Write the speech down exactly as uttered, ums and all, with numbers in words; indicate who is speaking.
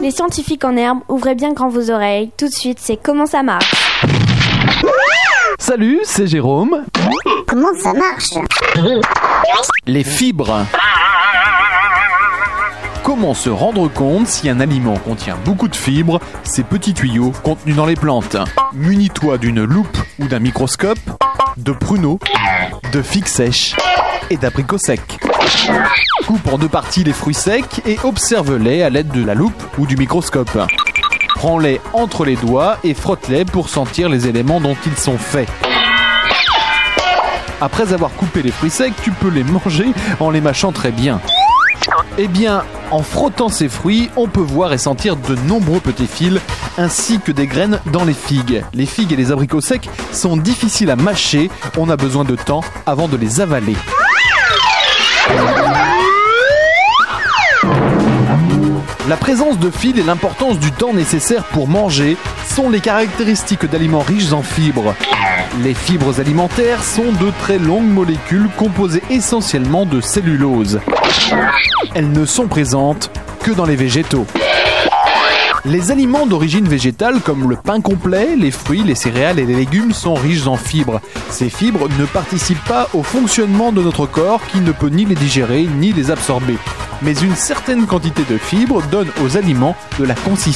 Speaker 1: Les scientifiques en herbe, ouvrez bien grand vos oreilles. Tout de suite, c'est Comment ça marche.
Speaker 2: Salut, c'est Jérôme.
Speaker 3: Comment ça marche?
Speaker 2: Les fibres. Comment se rendre compte si un aliment contient beaucoup de fibres? Ces petits tuyaux contenus dans les plantes. Munis-toi d'une loupe ou d'un microscope, de pruneaux, de figues sèches et d'abricots secs. Coupe en deux parties les fruits secs et observe-les à l'aide de la loupe ou du microscope. Prends-les entre les doigts et frotte-les pour sentir les éléments dont ils sont faits. Après avoir coupé les fruits secs, tu peux les manger en les mâchant très bien. Eh bien, en frottant ces fruits, on peut voir et sentir de nombreux petits fils, ainsi que des graines dans les figues. Les figues et les abricots secs sont difficiles à mâcher, on a besoin de temps avant de les avaler. La présence de fils et l'importance du temps nécessaire pour manger sont les caractéristiques d'aliments riches en fibres. Les fibres alimentaires sont de très longues molécules composées essentiellement de cellulose. Elles ne sont présentes que dans les végétaux. Les aliments d'origine végétale comme le pain complet, les fruits, les céréales et les légumes sont riches en fibres. Ces fibres ne participent pas au fonctionnement de notre corps qui ne peut ni les digérer ni les absorber. Mais une certaine quantité de fibres donne aux aliments de la consistance